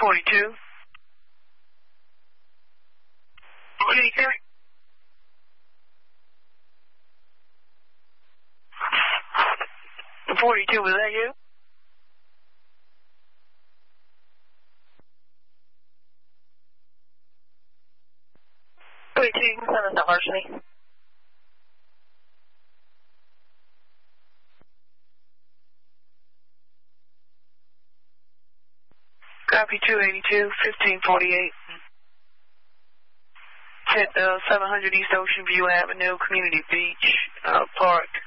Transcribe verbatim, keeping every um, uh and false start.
forty-two. forty-two. forty-two, was that you? forty-two, you can send us at Varsity. Copy two eighty-two, fifteen forty-eight. Hit uh, seven hundred East Ocean View Avenue, Community Beach uh, Park.